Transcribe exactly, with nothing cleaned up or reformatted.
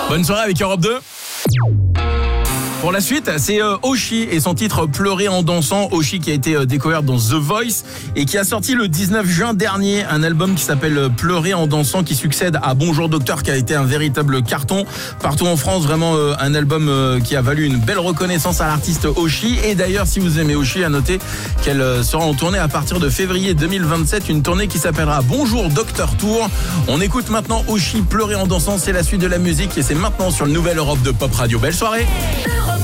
Bonne soirée avec Europe deux. Pour la suite, c'est euh, Oshi et son titre Pleurer en dansant. Oshi qui a été euh, découverte dans The Voice et qui a sorti le dix-neuf juin dernier un album qui s'appelle euh, Pleurer en dansant, qui succède à Bonjour Docteur, qui a été un véritable carton partout en France. Vraiment euh, un album euh, qui a valu une belle reconnaissance à l'artiste Oshi. Et d'ailleurs, si vous aimez Oshi, à noter qu'elle euh, sera en tournée à partir de février deux mille vingt-sept, une tournée qui s'appellera Bonjour Docteur Tour. On écoute maintenant Oshi Pleurer en dansant, c'est la suite de la musique et c'est maintenant sur le Nouvel Europe de Pop Radio. Belle soirée.